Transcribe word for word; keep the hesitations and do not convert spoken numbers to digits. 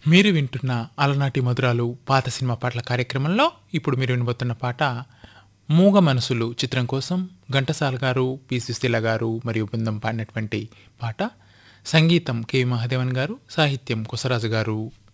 మీరు వింటున్న అలనాటి మధురాలు పాత సినిమా పాటల కార్యక్రమంలో ఇప్పుడు మీరు వినబోతున్న పాట మూగ మనసులు చిత్రం కోసం ఘంటసాల గారు, పి సుశీల గారు మరియు బృందం పాడినటువంటి పాట. సంగీతం కె మహాదేవన్ గారు, సాహిత్యం కొసరాజు గారు.